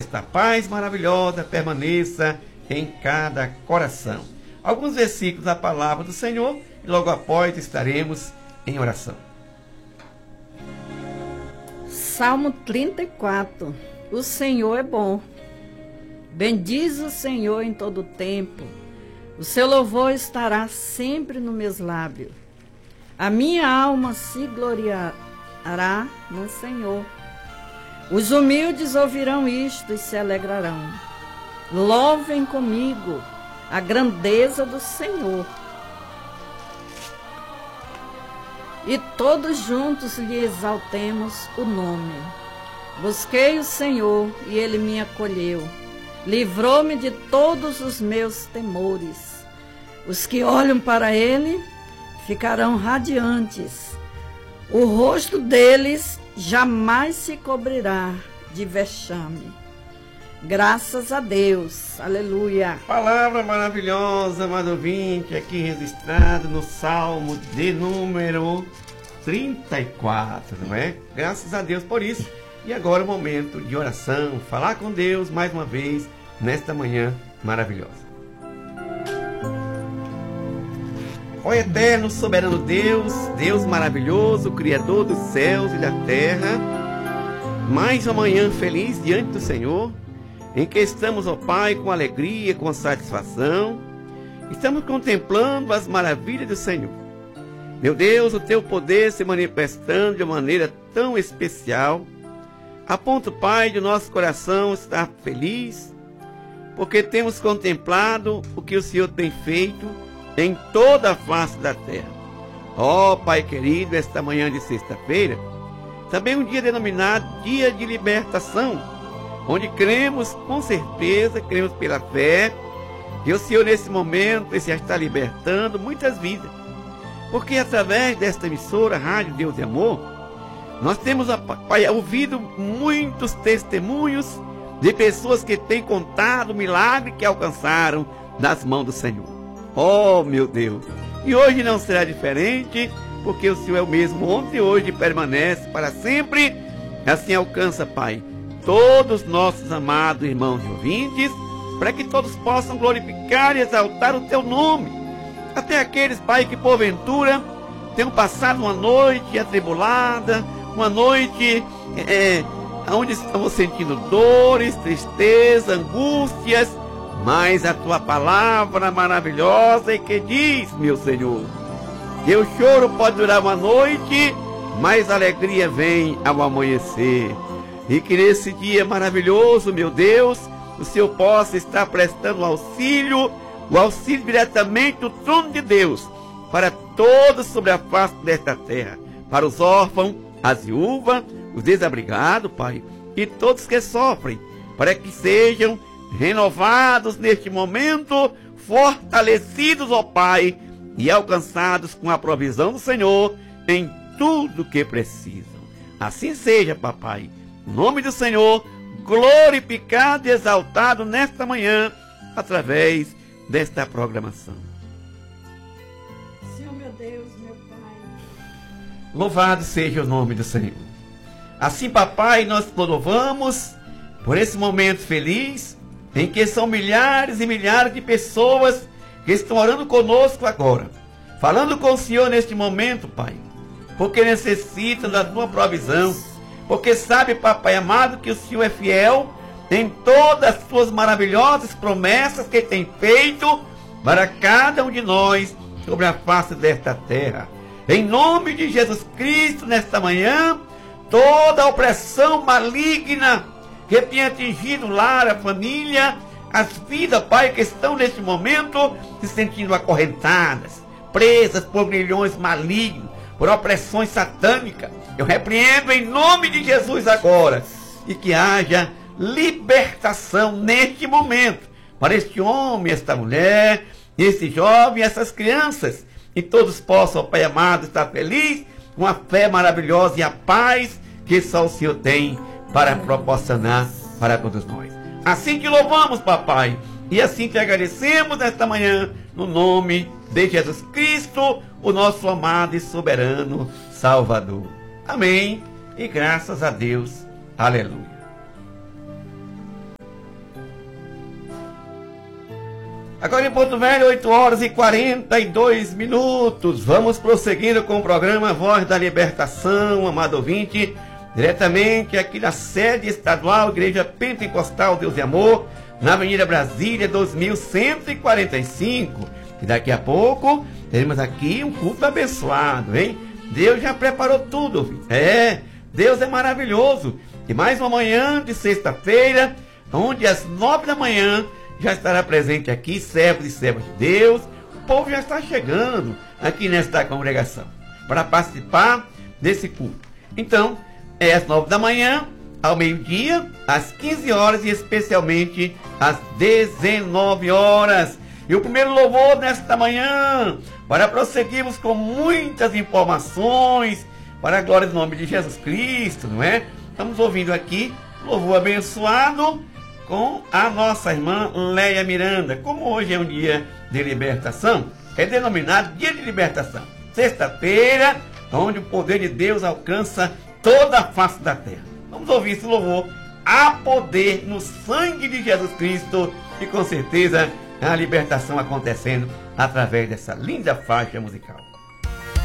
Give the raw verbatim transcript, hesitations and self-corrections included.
esta paz maravilhosa permaneça em cada coração. Alguns versículos da palavra do Senhor e logo após estaremos em oração. Salmo trinta e quatro. O Senhor é bom. Bendize o Senhor em todo o tempo. O seu louvor estará sempre nos meus lábios. A minha alma se gloriará no Senhor. Os humildes ouvirão isto e se alegrarão. Louvem comigo a grandeza do Senhor. E todos juntos lhe exaltemos o nome. Busquei o Senhor e ele me acolheu. Livrou-me de todos os meus temores. Os que olham para ele ficarão radiantes. O rosto deles jamais se cobrirá de vexame. Graças a Deus. Aleluia. Palavra maravilhosa, amado ouvinte, aqui registrado no Salmo de número trinta e quatro, não é? Graças a Deus por isso. E agora o momento de oração, falar com Deus mais uma vez nesta manhã maravilhosa. Ó eterno, soberano Deus, Deus maravilhoso, Criador dos céus e da terra, mais uma manhã feliz diante do Senhor, em que estamos, ó Pai, com alegria, com satisfação, estamos contemplando as maravilhas do Senhor. Meu Deus, o teu poder se manifestando de uma maneira tão especial, a ponto, Pai, de nosso coração estar feliz, porque temos contemplado o que o Senhor tem feito em toda a face da terra. Ó Pai querido, esta manhã de sexta-feira, também um dia denominado Dia de Libertação, onde cremos com certeza, cremos pela fé, que o Senhor nesse momento já está libertando muitas vidas. Porque através desta emissora, Rádio Deus de Amor, nós temos, Pai, ouvido muitos testemunhos de pessoas que têm contado o milagre que alcançaram nas mãos do Senhor. Oh, meu Deus! E hoje não será diferente, porque o Senhor é o mesmo ontem e hoje permanece para sempre. Assim alcança, Pai, todos nossos amados irmãos e ouvintes, para que todos possam glorificar e exaltar o teu nome. Até aqueles, Pai, que porventura tenham passado uma noite atribulada, uma noite é, onde estamos sentindo dores, tristeza, angústias, mas a tua palavra maravilhosa é que diz, meu Senhor, que o choro pode durar uma noite, mas a alegria vem ao amanhecer. E que nesse dia maravilhoso, meu Deus, o Senhor possa estar prestando auxílio, o auxílio diretamente do trono de Deus, para todos sobre a face desta terra, para os órfãos, as viúvas, os desabrigados, Pai, e todos que sofrem, para que sejam renovados neste momento, fortalecidos, ó Pai, e alcançados com a provisão do Senhor em tudo que precisam. Assim seja, Papai. O nome do Senhor glorificado e exaltado nesta manhã, através desta programação. Senhor, meu Deus, meu Pai. Louvado seja o nome do Senhor. Assim, Papai, nós te louvamos por esse momento feliz, em que são milhares e milhares de pessoas que estão orando conosco agora, falando com o Senhor neste momento, Pai, porque necessitam da tua provisão, porque sabe, Papai amado, que o Senhor é fiel em todas as suas maravilhosas promessas que tem feito para cada um de nós sobre a face desta terra. Em nome de Jesus Cristo, nesta manhã, toda a opressão maligna que tem atingido o lar, a família, as vidas, Pai, que estão neste momento se sentindo acorrentadas, presas por grilhões malignos, por opressões satânicas, eu repreendo em nome de Jesus agora, e que haja libertação neste momento, para este homem, esta mulher, esse jovem, essas crianças, e todos possam, Pai amado, estar felizes, com a fé maravilhosa e a paz que só o Senhor tem para proporcionar para todos nós. Assim te louvamos, Papai, e assim te agradecemos nesta manhã, no nome de Jesus Cristo, o nosso amado e soberano Salvador. Amém, e graças a Deus. Aleluia. Agora em Porto Velho, oito horas e quarenta e dois minutos. Vamos prosseguindo com o programa Voz da Libertação, amado ouvinte, diretamente aqui da sede estadual Igreja Pentecostal Deus e Amor, na Avenida Brasília, dois mil cento e quarenta e cinco. E daqui a pouco teremos aqui um culto abençoado, hein? Deus já preparou tudo, ouvinte. É, Deus é maravilhoso. E mais uma manhã de sexta-feira, onde às nove da manhã já estará presente aqui, servos e servas de Deus. O povo já está chegando aqui nesta congregação para participar desse culto. Então, é às nove da manhã, ao meio-dia, às quinze horas e especialmente às dezenove horas. E o primeiro louvor nesta manhã, para prosseguirmos com muitas informações, para a glória do nome de Jesus Cristo, não é? Estamos ouvindo aqui louvor abençoado com a nossa irmã Leia Miranda. Como hoje é um dia de libertação, é denominado dia de libertação. Sexta-feira, onde o poder de Deus alcança toda a face da terra. Vamos ouvir esse louvor. Há poder no sangue de Jesus Cristo e com certeza a libertação acontecendo através dessa linda faixa musical.